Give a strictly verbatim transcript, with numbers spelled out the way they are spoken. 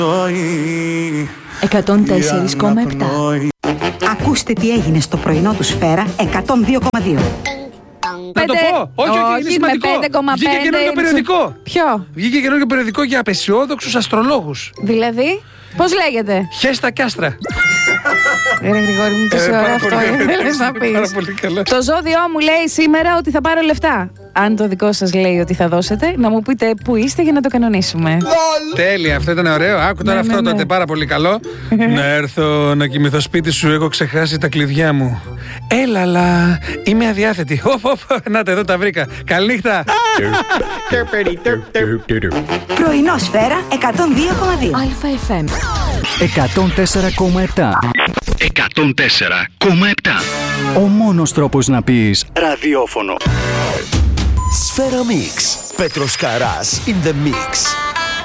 εκατόν τέσσερα κόμμα επτά. Ακούστε τι έγινε στο πρωινό του Σφαίρα εκατόν δύο κόμμα δύο. Να το πω! Όχι, όχι, είναι σημαντικό. Βγήκε καινούργιο περιοδικό. Ποιο? Βγήκε καινούργιο περιοδικό για απεσιόδοξους αστρολόγους. Δηλαδή, πώς λέγεται? Χέστα Κάστρα. Ρε Γρηγόρη μου, τόση ώρα αυτό ήθελες να πεις. Το ζώδιό μου λέει σήμερα ότι θα πάρω λεφτά. Αν το δικό σας λέει ότι θα δώσετε, να μου πείτε πού είστε για να το κανονίσουμε. Τέλεια, αυτό ήταν ωραίο. Άκου τώρα Ναι, αυτό ναι, ναι. τότε πάρα πολύ καλό. Να έρθω να κοιμηθώ σπίτι σου, έχω ξεχάσει τα κλειδιά μου. Έλα, αλλά είμαι αδιάθετη. Οπ, οπ, να τα εδώ τα βρήκα. Καληνύχτα. Πρωινό Σφαίρα εκατόν δύο κόμμα δύο. Αλφα εφ εμ εκατόν τέσσερα κόμμα επτά. εκατόν τέσσερα κόμμα επτά. Ο μόνος τρόπος να πεις ραδιόφωνο. Σφαίρα Mix. Πέτρος Καράς in the mix.